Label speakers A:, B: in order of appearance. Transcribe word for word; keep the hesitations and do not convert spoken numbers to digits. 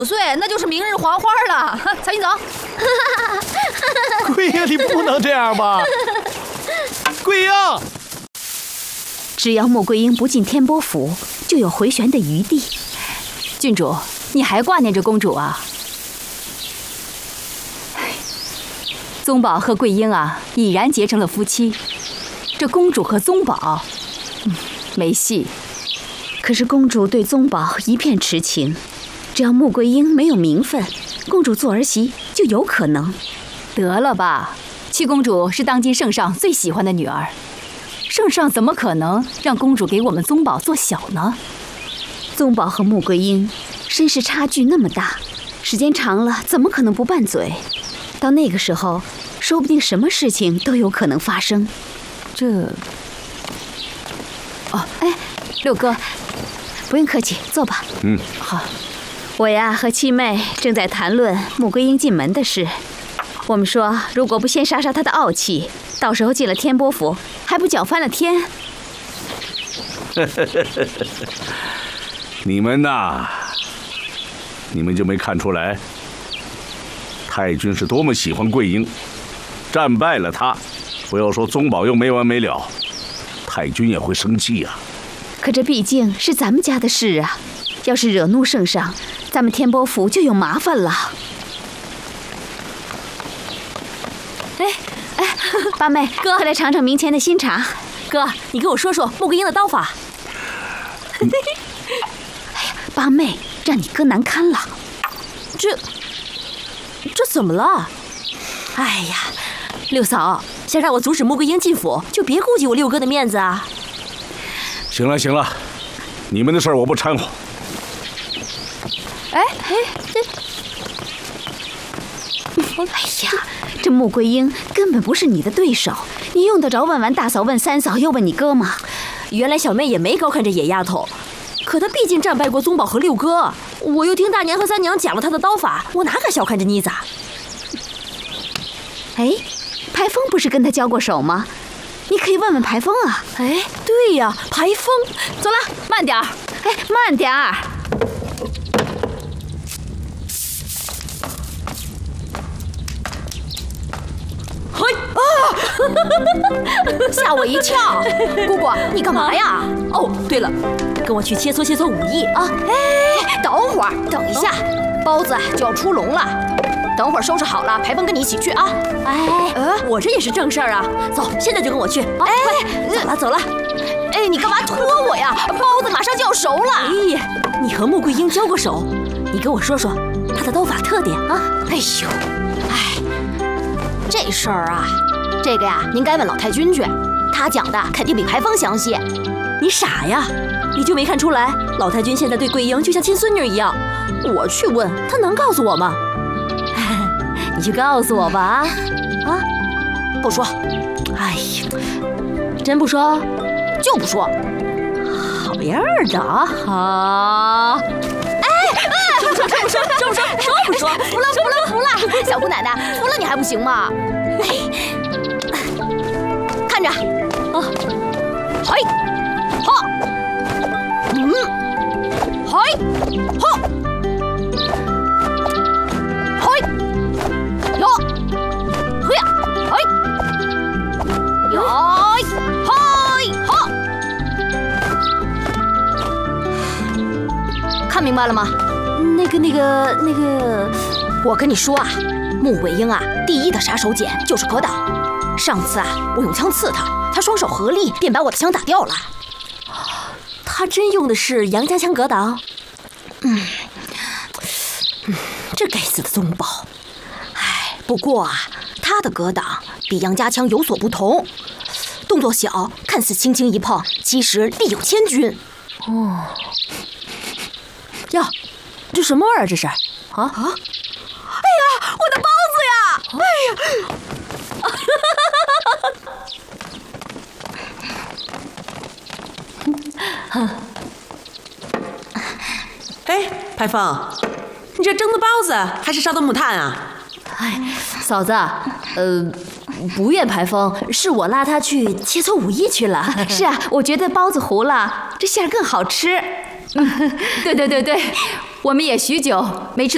A: 岁，那就是明日黄花了。曹云走。
B: 桂英，你不能这样吧？桂英，
C: 只要穆桂英不进天波府，就有回旋的余地。
D: 郡主，你还挂念着公主啊？宗保和桂英啊，已然结成了夫妻。这公主和宗保，嗯，没戏。
C: 可是公主对宗保一片痴情，只要穆桂英没有名分，公主做儿媳就有可能。
D: 得了吧，七公主是当今圣上最喜欢的女儿，圣上怎么可能让公主给我们宗保做小呢？
C: 宗保和穆桂英身世差距那么大，时间长了怎么可能不拌嘴？到那个时候，说不定什么事情都有可能发生。
D: 这……哦，哎，六哥，
C: 不用客气，坐吧。
B: 嗯，
D: 好。
C: 我呀和七妹正在谈论穆桂英进门的事。我们说，如果不先杀杀她的傲气，到时候进了天波府，还不搅翻了天？
B: 你们呐，你们就没看出来，太君是多么喜欢桂英，战败了她，不要说宗保佑没完没了，太君也会生气啊。
C: 可这毕竟是咱们家的事啊，要是惹怒圣上，咱们天波府就有麻烦了。
A: 哎哎，
C: 八妹，哥，快来尝尝明前的新茶。
A: 哥，你给我说说穆桂英的刀法。
C: 哎呀，八妹，让你哥难堪了。
A: 这这怎么了？哎呀，六嫂，想让我阻止穆桂英进府，就别顾及我六哥的面子啊。
B: 行了行了，你们的事儿我不掺和。
A: 哎哎，这，
C: 哎呀，这穆桂英根本不是你的对手，你用得着问完大嫂问三嫂又问你哥吗？
A: 原来小妹也没高看这野丫头，可她毕竟战败过宗保和六哥，我又听大娘和三娘讲了她的刀法，我哪敢小看这妮子？
C: 哎，排风不是跟她交过手吗？你可以问问排风啊。
A: 哎，对呀，排风。走了，慢点儿。
C: 哎，慢点儿。
A: 嘿啊！吓我一跳。姑姑，你干嘛呀？哦，对了，跟我去切磋切磋武艺啊。哎，等会儿，等一下，包子就要出笼了。等会儿收拾好了，排风跟你一起去啊！哎，呃，我这也是正事儿啊，走，现在就跟我去。哎，走了走了。哎，你干嘛拖我呀？包子马上就要熟了。哎呀，你和穆桂英交过手，你跟我说说她的刀法特点啊。哎呦，哎，这事儿啊，这个呀，您该问老太君去，他讲的肯定比排风详细。你傻呀？你就没看出来，老太君现在对桂英就像亲孙女一样。我去问，她能告诉我吗？你去告诉我吧啊！啊，不说。哎呀，真不说，就不说。好样的啊！好。哎哎，说不说？说不说？说不说？说不说？服了服了服了！小姑奶奶，服了你还不行吗？哎，看着啊，嘿，哈，嗯，嘿，哈。看明白了吗？那个、那个、那个，我跟你说啊，穆桂英啊，第一的杀手锏就是格挡。上次啊，我用枪刺他，他双手合力便把我的枪打掉了。他真用的是杨家枪格挡？嗯，嗯，这该死的宗保。哎，不过啊，他的格挡比杨家枪有所不同，动作小，看似轻轻一碰，其实力有千钧。哦。呀，这什么味儿啊？这是啊啊！哎呀，我的包子呀！
E: 哎呀！哎，排风，你这蒸的包子还是烧的木炭啊？
A: 哎，嫂子，呃，不怨排风，是我拉他去切磋武艺去了。
C: 是啊，我觉得包子糊了，这馅儿更好吃。
D: 对对对对，我们也许久没吃。